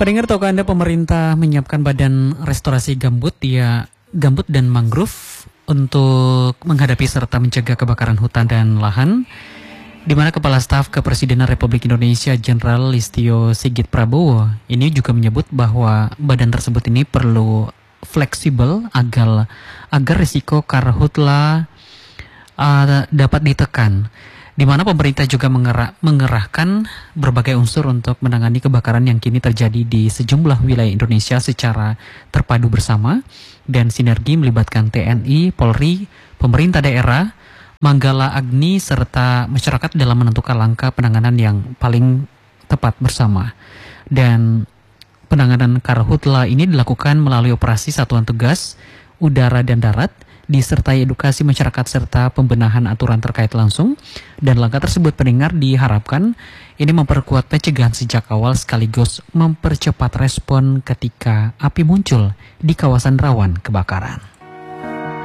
Pendengar, tahukah Anda pemerintah menyiapkan badan restorasi gambut gambut dan mangrove untuk menghadapi serta mencegah kebakaran hutan dan lahan, di mana Kepala Staf Kepresidenan Republik Indonesia Jenderal Listio Sigit Prabowo ini juga menyebut bahwa badan tersebut ini perlu fleksibel agar risiko karhutla dapat ditekan, di mana pemerintah juga mengerahkan berbagai unsur untuk menangani kebakaran yang kini terjadi di sejumlah wilayah Indonesia secara terpadu bersama dan sinergi melibatkan TNI, Polri, pemerintah daerah, Manggala Agni, serta masyarakat dalam menentukan langkah penanganan yang paling tepat bersama. Dan penanganan karhutla ini dilakukan melalui operasi satuan tugas udara dan darat, disertai edukasi masyarakat serta pembenahan aturan terkait langsung. Dan langkah tersebut, pendengar, diharapkan ini memperkuat pencegahan sejak awal sekaligus mempercepat respon ketika api muncul di kawasan rawan kebakaran.